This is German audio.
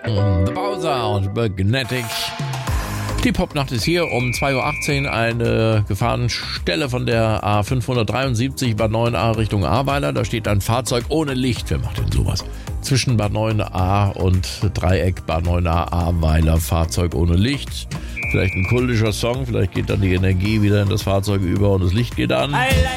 The Bowser und Magnetic. Die Popnacht ist hier um 2.18 Uhr. Eine Gefahrenstelle von der A573 Bad 9a Richtung Ahrweiler. Da steht ein Fahrzeug ohne Licht. Wer macht denn sowas? Zwischen Bad 9a und Dreieck Bad 9a Ahrweiler. Fahrzeug ohne Licht. Vielleicht ein kultischer Song. Vielleicht geht dann die Energie wieder in das Fahrzeug über und das Licht geht an.